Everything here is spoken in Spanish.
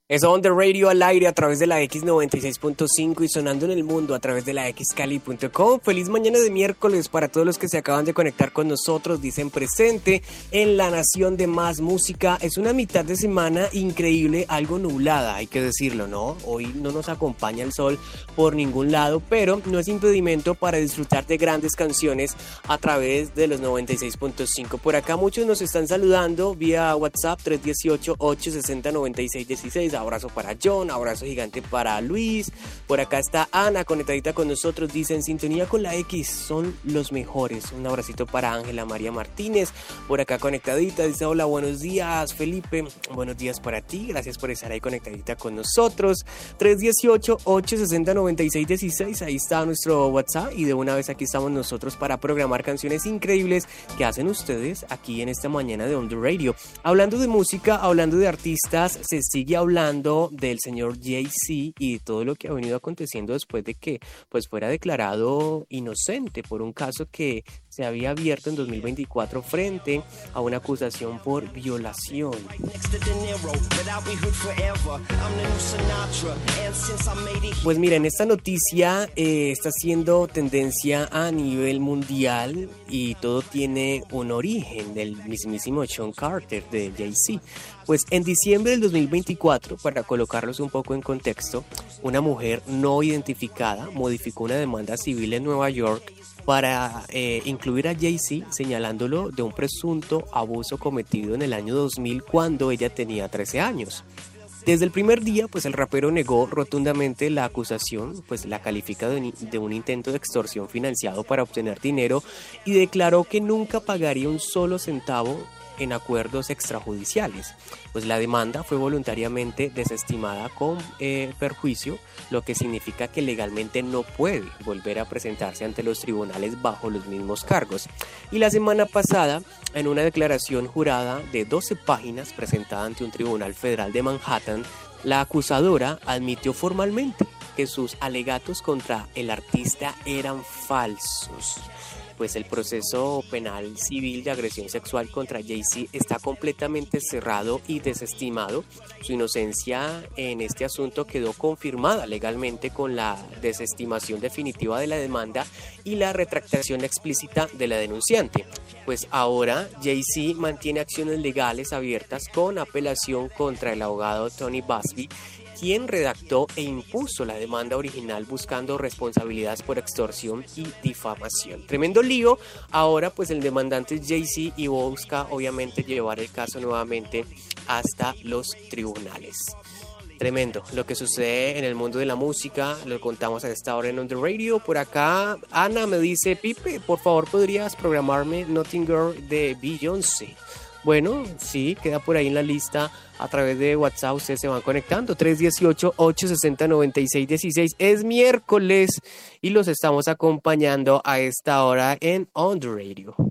Es On The Radio al aire a través de la X96.5 y sonando en el mundo a través de la xcali.com. Feliz mañana de miércoles para todos los que se acaban de conectar con nosotros. Dicen presente en la nación de más música. Es una mitad de semana increíble, algo nublada, hay que decirlo, ¿no? Hoy no nos acompaña el sol por ningún lado, pero no es impedimento para disfrutar de grandes canciones a través de los 96.5. Por acá muchos nos están saludando vía WhatsApp 318-860-9616. Abrazo para John, abrazo gigante para Luis. Por acá está Ana conectadita con nosotros. Dice en sintonía con la X, son los mejores. Un abracito para Ángela María Martínez. Por acá conectadita, dice hola, buenos días Felipe. Buenos días para ti, gracias por estar ahí conectadita con nosotros. 318-860-9616, ahí está nuestro WhatsApp. Y de una vez aquí estamos nosotros para programar canciones increíbles que hacen ustedes aquí en esta mañana de On The Radio. Hablando de música, hablando de artistas, se sigue hablando del señor Jay-Z y de todo lo que ha venido aconteciendo después de que pues fuera declarado inocente por un caso que se había abierto en 2024 frente a una acusación por violación. Pues miren, esta noticia está siendo tendencia a nivel mundial y todo tiene un origen del mismísimo Sean Carter de Jay-Z. Pues en diciembre del 2024, para colocarlos un poco en contexto, una mujer no identificada modificó una demanda civil en Nueva York para incluir a Jay-Z, señalándolo de un presunto abuso cometido en el año 2000 cuando ella tenía 13 años. Desde el primer día, pues el rapero negó rotundamente la acusación, pues la califica de un intento de extorsión financiado para obtener dinero y declaró que nunca pagaría un solo centavo en acuerdos extrajudiciales. Pues la demanda fue voluntariamente desestimada con perjuicio, lo que significa que legalmente no puede volver a presentarse ante los tribunales bajo los mismos cargos. Y la semana pasada, en una declaración jurada de 12 páginas presentada ante un tribunal federal de Manhattan, la acusadora admitió formalmente que sus alegatos contra el artista eran falsos. Pues el proceso penal civil de agresión sexual contra Jay-Z está completamente cerrado y desestimado. Su inocencia en este asunto quedó confirmada legalmente con la desestimación definitiva de la demanda y la retractación explícita de la denunciante. Pues ahora Jay-Z mantiene acciones legales abiertas con apelación contra el abogado Tony Buzbee, quien redactó e impuso la demanda original buscando responsabilidades por extorsión y difamación. Tremendo lío. Ahora pues el demandante es Jay-Z y busca obviamente llevar el caso nuevamente hasta los tribunales. Tremendo lo que sucede en el mundo de la música, lo contamos a esta hora en On The Radio. Por acá Ana me dice, Pipe, por favor podrías programarme Nothing Girl de Beyoncé. Bueno, sí, queda por ahí en la lista. A través de WhatsApp ustedes se van conectando. 318-860-9616. Es miércoles y los estamos acompañando a esta hora en On The Radio.